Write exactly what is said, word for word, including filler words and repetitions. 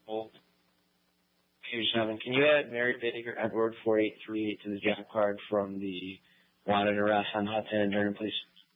Page seven. Can you add Mary Baker Edward four eight three eight to the job card from the wanted arrest on Hudson and Vernon, please?